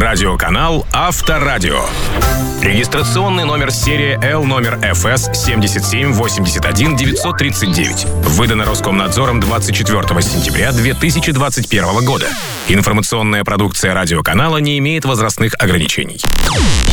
Радиоканал Авторадио. Регистрационный номер серии Л номер ФС 7781 939. Выдано Роскомнадзором 24 сентября 2021 года. Информационная продукция радиоканала не имеет возрастных ограничений.